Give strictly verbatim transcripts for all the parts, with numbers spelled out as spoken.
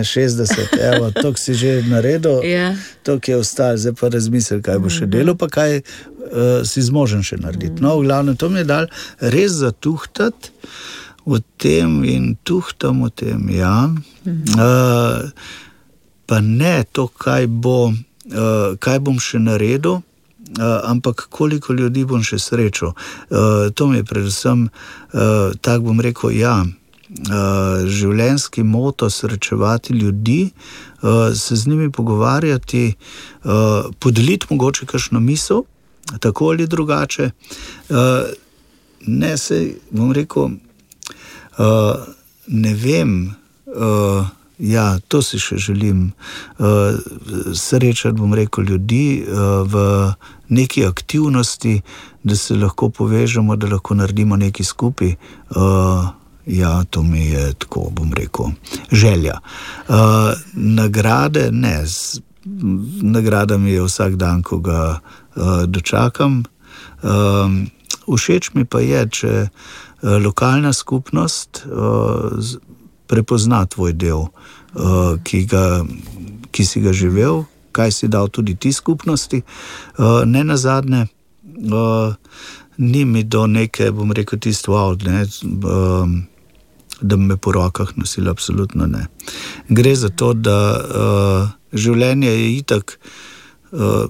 šestdeset, evo, toliko si že naredil, yeah. toliko je ostalo, zdaj pa razmisel, kaj bo še delo, pa kaj uh, si zmožen še narediti. No, v glavnem, to mi je dal res zatuhtati v tem in tuhtam v tem, ja. Uh, pa ne to, kaj bo, uh, kaj bom še naredil, uh, ampak koliko ljudi bom še srečal. Uh, to mi je predvsem, uh, tak bom rekel, ja, uh, življenjski moto srečevati ljudi, uh, se z njimi pogovarjati, uh, podeliti mogoče kakšno misel, tako ali drugače. Uh, ne se, bom rekel, Uh, ne vem, uh, ja, to si še želim, uh, srečati, bom rekel, ljudi uh, v neki aktivnosti, da se lahko povežemo, da lahko naredimo nekaj skupaj. Uh, ja, to mi je tako, bom rekel, želja. Uh, nagrade, ne, z, nagrada mi je vsak dan, ko ga uh, dočakam. Uh, všeč mi pa je, če lokalna skupnost uh, prepozna tvoj del, uh, ki, ga, ki si ga živel, kaj si dal tudi ti skupnosti. Uh, ne nazadnje, uh, ni mi do neke, bom rekel, tisto wow, ne, uh, da me po rokah nosila, absolutno ne. Gre za to, da uh, življenje je itak uh,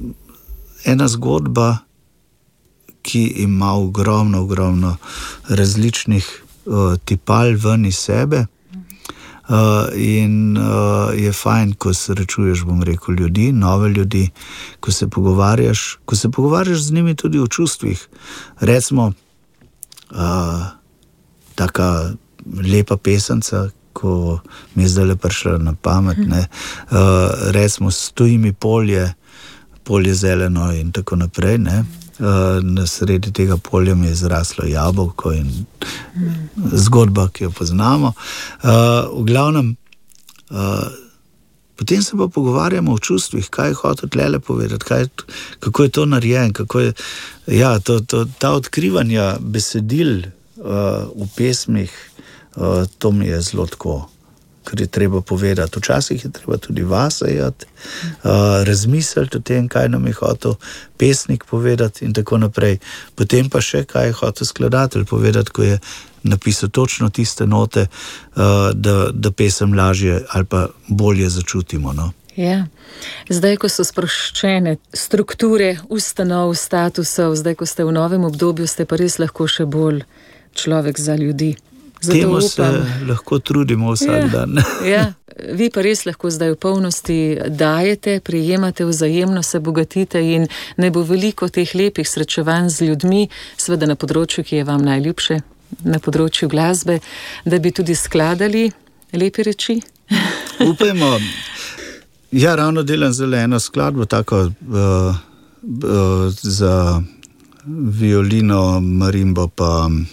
ena zgodba, ki ima ogromno, ogromno različnih uh, tipal ven iz sebe uh, in uh, je fajn, ko srečuješ, bom rekel, ljudi, nove ljudi, ko se pogovarjaš, ko se pogovarjaš z njimi tudi o čustvih. Recimo, uh, taka lepa pesenca, ko mi je zdaj prišla na pamet, ne, uh, recimo, stoji mi polje, polje zeleno in tako naprej, ne. Uh, na sredi tega polja mi je zraslo jabolko in mm. zgodba, ki jo poznamo. Uh, v glavnem, uh, potem se pa pogovarjamo o čustvih, kaj je hotel tlele povedati, kaj, kako je to narejen, kako je, ja, to, to, ta odkrivanja besedil uh, v pesmih, uh, to mi je zelo tako, kar je treba povedati. Včasih je treba tudi vasajati, uh, razmisliti o tem, kaj nam je hotel pesnik povedati in tako naprej. Potem pa še, kaj je hotel skladatelj povedati, ko je napisal točno tiste note, uh, da, da pesem lažje ali pa bolje začutimo. No? Ja. Zdaj, ko so sproščene strukture, ustanov, statusov, zdaj, ko ste v novem obdobju, ste pa res lahko še bolj človek za ljudi. Temu se lahko trudimo vsak ja, dan. Ja, vi pa res lahko zdaj v polnosti dajete, prijemate, vzajemno se bogatite in ne bo veliko teh lepih srečevanj z ljudmi, seveda na področju, ki je vam najljubše, na področju glasbe, da bi tudi skladali lepe reči. Upajmo. Ja, ravno delam zelo eno skladbo, tako uh, uh, za violino, marimbo pa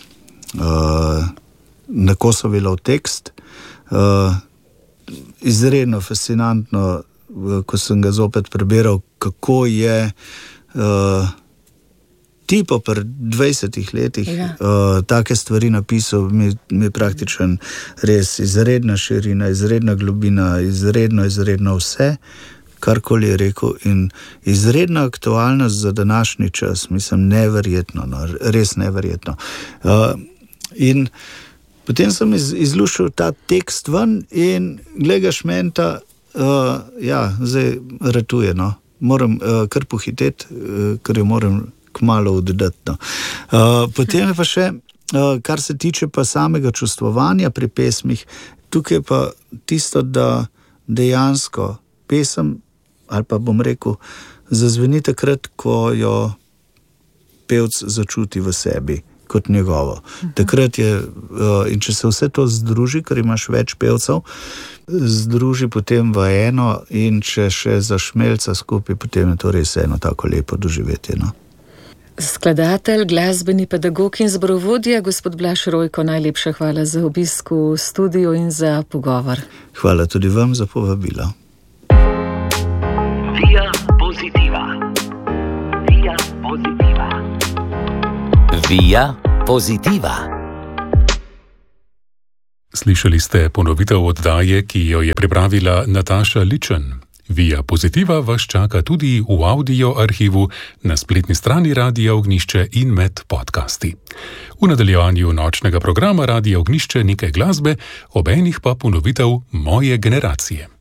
uh, na Kosovelov tekst. Uh, izredno fascinantno, uh, ko sem ga zopet prebiral, kako je uh, tipo pri dvajsetih letih ja. uh, take stvari napisal, mi, mi praktičen res izredna širina, izredna globina, izredno, izredno vse, karkoli je rekel in izredna aktualnost za današnji čas, mislim, neverjetno, no, res neverjetno. Uh, in potem sem iz, izlušal ta tekst ven in glega šmenta, uh, ja, zdaj ratuje, no. Moram uh, kar pohiteti, uh, ker jo moram kmalo oddati. No. Uh, potem je pa še, uh, kar se tiče pa samega čustvovanja pri pesmih, tukaj pa tisto, da dejansko pesem, ali pa bom rekel, zazveni takrat, ko jo pevc začuti v sebi kot njegovo. Takrat je, in če se vse to združi, ker imaš več pevcev, združi potem v eno in če še zašmelca skupaj, potem je to res eno tako lepo doživetje. No? Skladatelj, glasbeni pedagog in zborovodja, gospod Blaž Rojko, najlepša hvala za obisk v studiu in za pogovor. Hvala tudi vam za povabilo. Via Positiva. Via Positiva. Via Positiva. Slišali ste ponovitev oddaje, ki jo je pripravila Nataša Ličen. Via Pozitiva vas čaka tudi v audio arhivu na spletni strani Radia Ognišče in med podcasti. V nadaljevanju nočnega programa Radia Ognišče nekaj glasbe, ob enih pa ponovitev Moje generacije.